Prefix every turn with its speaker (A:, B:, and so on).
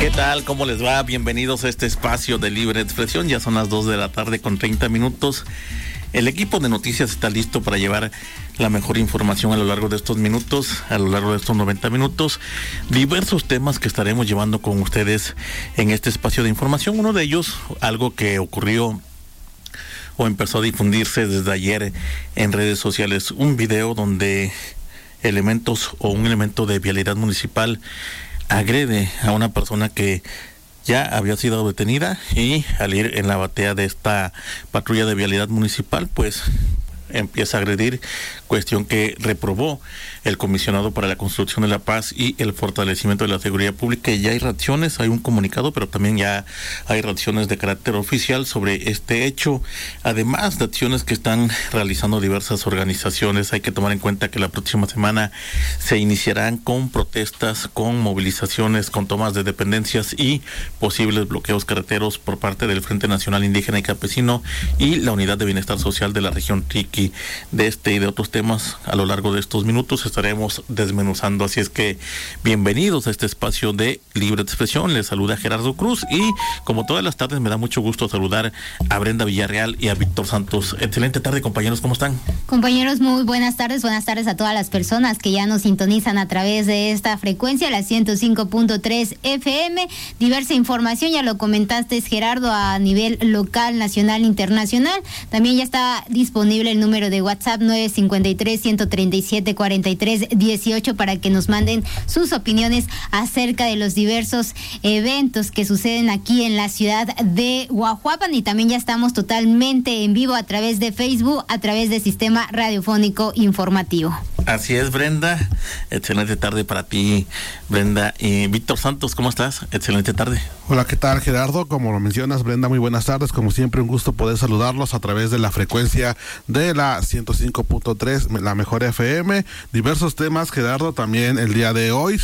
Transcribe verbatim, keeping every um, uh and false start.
A: ¿Qué tal? ¿Cómo les va? Bienvenidos a este espacio de libre expresión. Ya son las dos de la tarde con treinta minutos. El equipo de noticias está listo para llevar la mejor información a lo largo de estos minutos, a lo largo de estos noventa minutos. Diversos temas que estaremos llevando con ustedes en este espacio de información. Uno de ellos, algo que ocurrió o empezó a difundirse desde ayer en redes sociales, un video donde elementos o un elemento de vialidad municipal agrede a una persona que ya había sido detenida, y al ir en la batea de esta patrulla de vialidad municipal, pues empieza a agredir, cuestión que reprobó el comisionado para la construcción de la paz y el fortalecimiento de la seguridad pública. Y ya hay reacciones, hay un comunicado, pero también ya hay reacciones de carácter oficial sobre este hecho, además de acciones que están realizando diversas organizaciones. Hay que tomar en cuenta que la próxima semana se iniciarán con protestas, con movilizaciones, con tomas de dependencias y posibles bloqueos carreteros por parte del Frente Nacional Indígena y Campesino y la Unidad de Bienestar Social de la región Triqui. De este y de otros temas a lo largo de estos minutos estaremos desmenuzando, así es que bienvenidos a este espacio de libre expresión. Les saluda Gerardo Cruz y como todas las tardes me da mucho gusto saludar a Brenda Villarreal y a Víctor Santos. Excelente tarde, compañeros, ¿cómo están?
B: Compañeros, muy buenas tardes, buenas tardes a todas las personas que ya nos sintonizan a través de esta frecuencia, la ciento cinco punto tres F M. Diversa información, ya lo comentaste, Gerardo, a nivel local, nacional, internacional. También ya está disponible el número de WhatsApp nueve cinco tres, uno tres siete, cuatro tres uno ocho para que nos manden sus opiniones acerca de los diversos eventos que suceden aquí en la ciudad de Guajuapan. Y también ya estamos totalmente en vivo a través de Facebook, a través del Sistema Radiofónico Informativo.
A: Así es, Brenda. Excelente tarde para ti, Brenda. Y Víctor Santos, ¿cómo estás? Excelente tarde.
C: Hola, ¿qué tal, Gerardo? Como lo mencionas, Brenda, muy buenas tardes. Como siempre, un gusto poder saludarlos a través de la frecuencia de la ciento cinco punto tres, la mejor F M. Diversos temas, Gerardo, también el día de hoy.